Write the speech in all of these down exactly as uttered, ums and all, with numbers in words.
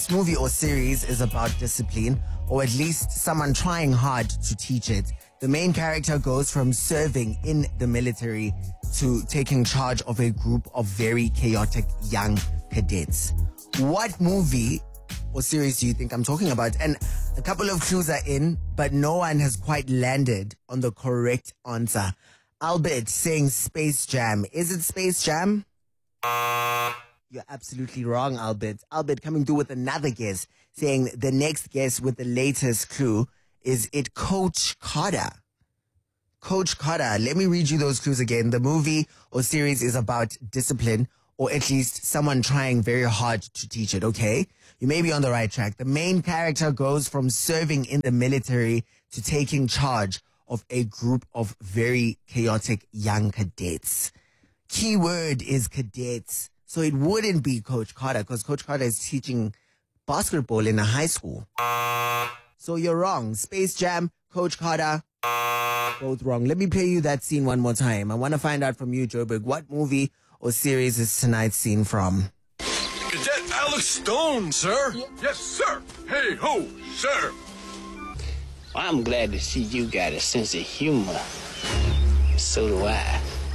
This movie or series is about discipline, or at least someone trying hard to teach it. The main character goes from serving in the military to taking charge of a group of very chaotic young cadets. What movie or series do you think I'm talking about? And a couple of clues are in, but no one has quite landed on the correct answer. Albert saying Space Jam. Is it Space Jam? You're absolutely wrong, Albert. Albert coming through with another guess, saying the next guess with the latest clue. Is it Coach Carter? Coach Carter. Let me read you those clues again. The movie or series is about discipline, or at least someone trying very hard to teach it, okay? You may be on the right track. The main character goes from serving in the military to taking charge of a group of very chaotic young cadets. Keyword is cadets. So it wouldn't be Coach Carter, because Coach Carter is teaching basketball in a high school. So you're wrong. Space Jam, Coach Carter, both wrong. Let me play you that scene one more time. I want to find out from you, Joburg, what movie or series is tonight's scene from? Cadet Alex Stone, sir. Yes, sir. Hey, ho, sir. I'm glad to see you got a sense of humor. So do I.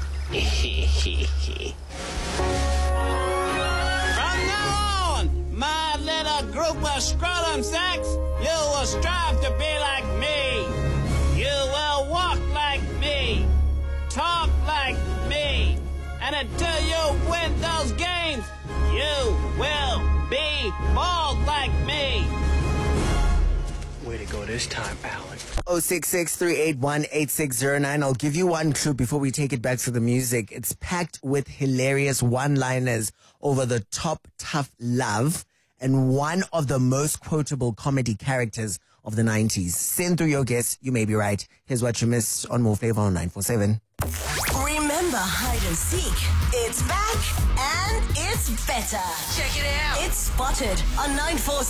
From now on, my little group of scrotum sacks, you will strive to be like me. You will walk like me, talk like me, and until you win those games, you will be bald like me. Way to go this time, Alex. oh six six, three eight one, eight six zero nine. I'll give you one clue before we take it back to the music. It's packed with hilarious one-liners over the top tough love and one of the most quotable comedy characters of the nineties. Send through your guess. You may be right. Here's what you missed on More Flavor on nine four seven. Remember hide and seek? It's back and it's better. Check it out. It's Spotted on nine four seven.